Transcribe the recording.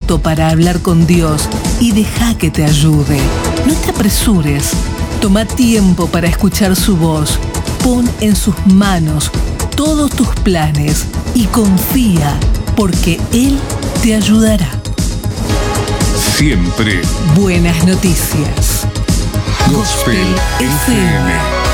minuto para hablar con Dios y deja que te ayude. No te apresures. Toma tiempo para escuchar su voz. Pon en sus manos todos tus planes y confía, porque Él te ayudará. Siempre Buenas noticias. Gospel FM.